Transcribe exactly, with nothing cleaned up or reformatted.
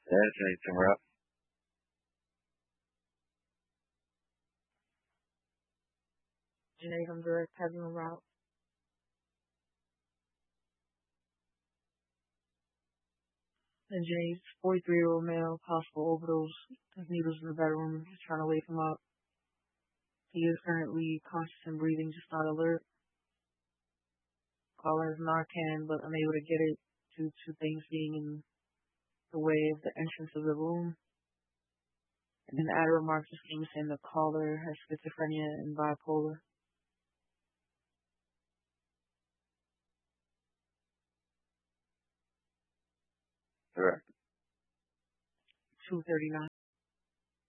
That's anything rough. Janae from Direct Heaven Route. And Janae's forty-three-year-old male, possible overdose. Has needles in the bedroom. He's trying to wake him up. He is currently conscious and breathing, just not alert. Caller has Narcan, but unable to get it due to things being in the way of the entrance of the room. And then add a remark just came saying the caller has schizophrenia and bipolar. Correct. two thirty-nine.